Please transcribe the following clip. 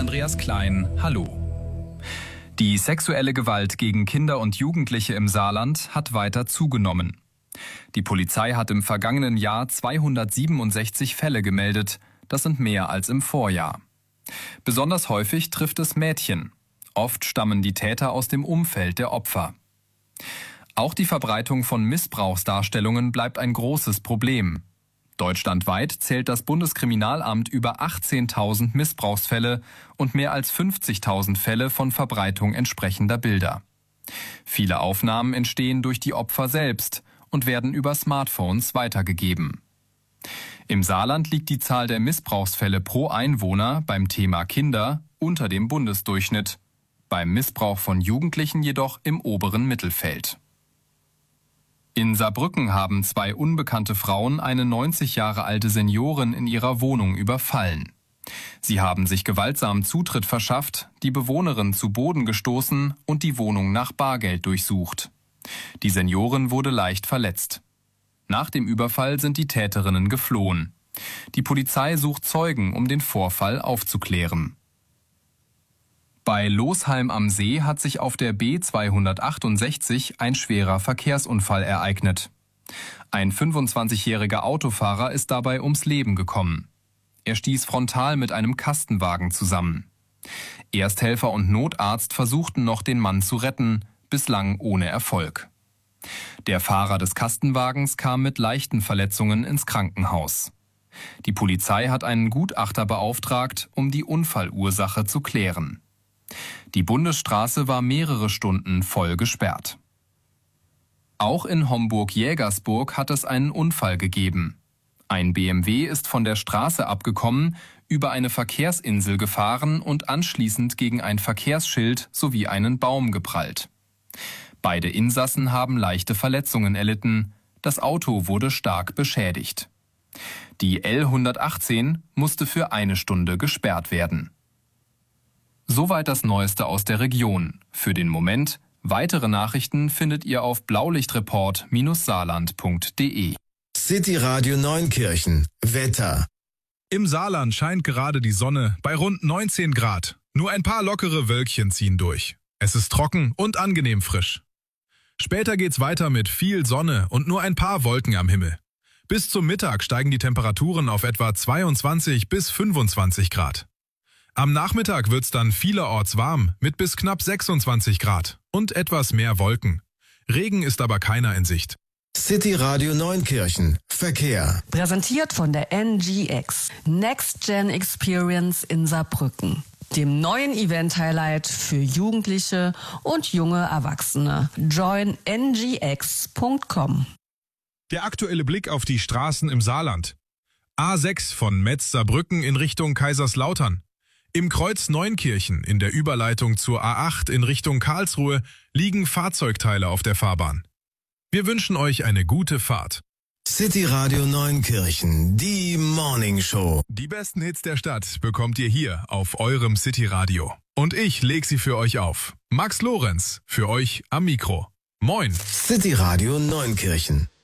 Andreas Klein. Hallo. Die sexuelle Gewalt gegen Kinder und Jugendliche im Saarland hat weiter zugenommen. Die Polizei hat im vergangenen Jahr 267 Fälle gemeldet. Das sind mehr als im Vorjahr. Besonders häufig trifft es Mädchen. Oft stammen die Täter aus dem Umfeld der Opfer. Auch die Verbreitung von Missbrauchsdarstellungen bleibt ein großes Problem. Deutschlandweit zählt das Bundeskriminalamt über 18.000 Missbrauchsfälle und mehr als 50.000 Fälle von Verbreitung entsprechender Bilder. Viele Aufnahmen entstehen durch die Opfer selbst und werden über Smartphones weitergegeben. Im Saarland liegt die Zahl der Missbrauchsfälle pro Einwohner beim Thema Kinder unter dem Bundesdurchschnitt, beim Missbrauch von Jugendlichen jedoch im oberen Mittelfeld. In Saarbrücken haben zwei unbekannte Frauen eine 90 Jahre alte Seniorin in ihrer Wohnung überfallen. Sie haben sich gewaltsam Zutritt verschafft, die Bewohnerin zu Boden gestoßen und die Wohnung nach Bargeld durchsucht. Die Seniorin wurde leicht verletzt. Nach dem Überfall sind die Täterinnen geflohen. Die Polizei sucht Zeugen, um den Vorfall aufzuklären. Bei Losheim am See hat sich auf der B268 ein schwerer Verkehrsunfall ereignet. Ein 25-jähriger Autofahrer ist dabei ums Leben gekommen. Er stieß frontal mit einem Kastenwagen zusammen. Ersthelfer und Notarzt versuchten noch, den Mann zu retten, bislang ohne Erfolg. Der Fahrer des Kastenwagens kam mit leichten Verletzungen ins Krankenhaus. Die Polizei hat einen Gutachter beauftragt, um die Unfallursache zu klären. Die Bundesstraße war mehrere Stunden voll gesperrt. Auch in Homburg-Jägersburg hat es einen Unfall gegeben. Ein BMW ist von der Straße abgekommen, über eine Verkehrsinsel gefahren und anschließend gegen ein Verkehrsschild sowie einen Baum geprallt. Beide Insassen haben leichte Verletzungen erlitten. Das Auto wurde stark beschädigt. Die L118 musste für 1 Stunde gesperrt werden. Soweit das Neueste aus der Region. Für den Moment. Weitere Nachrichten findet ihr auf blaulichtreport-saarland.de. City Radio Neunkirchen. Wetter. Im Saarland scheint gerade die Sonne bei rund 19 Grad. Nur ein paar lockere Wölkchen ziehen durch. Es ist trocken und angenehm frisch. Später geht's weiter mit viel Sonne und nur ein paar Wolken am Himmel. Bis zum Mittag steigen die Temperaturen auf etwa 22 bis 25 Grad. Am Nachmittag wird's dann vielerorts warm mit bis knapp 26 Grad und etwas mehr Wolken. Regen ist aber keiner in Sicht. City Radio Neunkirchen. Verkehr. Präsentiert von der NGX. Next Gen Experience in Saarbrücken. Dem neuen Event-Highlight für Jugendliche und junge Erwachsene. Join ngx.com. Der aktuelle Blick auf die Straßen im Saarland. A6 von Metz-Saarbrücken in Richtung Kaiserslautern. Im Kreuz Neunkirchen in der Überleitung zur A8 in Richtung Karlsruhe liegen Fahrzeugteile auf der Fahrbahn. Wir wünschen euch eine gute Fahrt. City Radio Neunkirchen, die Morning Show. Die besten Hits der Stadt bekommt ihr hier auf eurem City Radio. Und ich leg sie für euch auf. Max Lorenz, für euch am Mikro. Moin. City Radio Neunkirchen.